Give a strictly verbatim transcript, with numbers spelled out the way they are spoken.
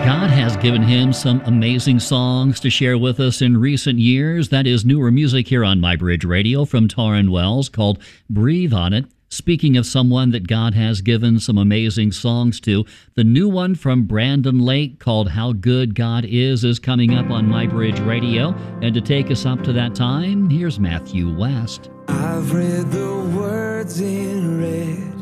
God has given him some amazing songs to share with us in recent years. That is newer music here on MyBridge Radio from Tauren Wells called Breathe on It. Speaking of someone that God has given some amazing songs to, the new one from Brandon Lake called How Good God Is is coming up on MyBridge Radio. And to take us up to that time, here's Matthew West. I've read the words in red